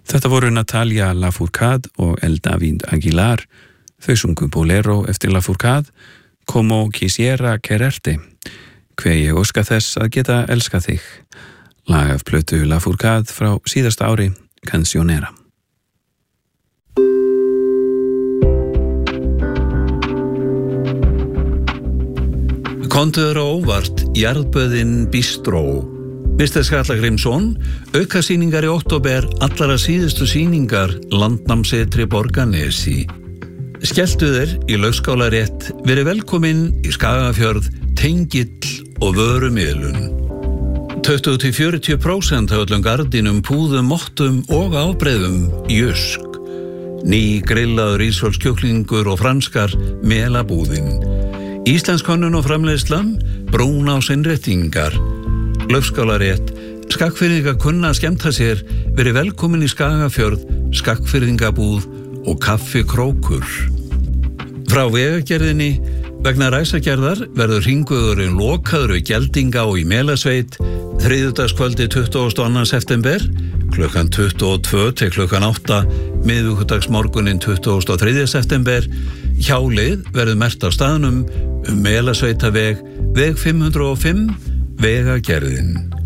Þetta voru Natalia Lafourcade og El David Aguilar. Þau sungu Bolero eftir Lafourcade, Como quisiera quererte, hve ég óska þess að geta elskað þig. Lag af plötu Lafourcade frá síðasta ári, Cancionera. Kontur á óvart, Jarðböðin Bistró. Mr. Skalla Grímsson, aukasýningar í október, allara síðustu sýningar, Landnámsetri Borgarnesi. Skelltu þér í Laufskálarétt, verið velkomin í Skagafjörð, Tengill og Vörumiðlun. 20-40% af öllum gardínum, púðum, mottum og ábreiðum Jysk. Ný grillaður ísfólkskjúklingur og franskar melabúðin. Íslensk hönnun og framleiðslan, brúnásinnréttingar, Laufskálarétt, Skagfirðingar kunna að skemmta sér, verið velkomin í Skagafjörð, Skagfirðingabúð og Kaffi Krókur. Frá Vegagerðinni, vegna ræsagerðar verður hringvegurinn lokaður við Geldinga og í Melasveit, þriðjudagskvöldi 22. september, klukkan 22 til klukkan 8, miðvikudagsmorgunin 23. september. Hjálið verður merkt á staðnum Melasveitaveg, veg 505, Vegagerðin.